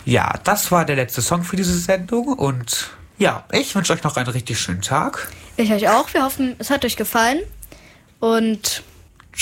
Ja, das war der letzte Song für diese Sendung und ja, ich wünsche euch noch einen richtig schönen Tag. Ich euch auch. Wir hoffen, es hat euch gefallen. Und